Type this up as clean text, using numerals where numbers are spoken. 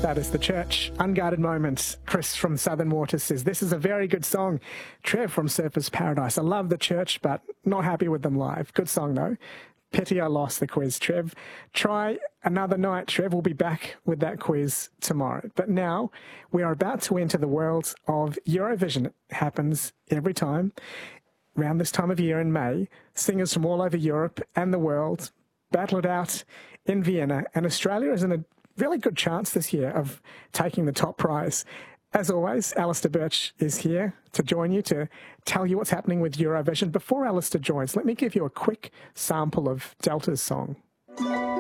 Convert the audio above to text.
That is The Church. Unguarded Moments. Chris from Southern Waters says, this is a very good song. Trev from Surfers Paradise. I love The Church, but not happy with them live. Good song, though. Pity I lost the quiz, Trev. Try another night, Trev. We'll be back with that quiz tomorrow. But now we are about to enter the world of Eurovision. It happens every time. Around this time of year in May, singers from all over Europe and the world battle it out in Vienna. And Australia is in a really good chance this year of taking the top prize. As always, Alistair Birch is here to join you, to tell you what's happening with Eurovision. Before Alistair joins, let me give you a quick sample of Delta's song.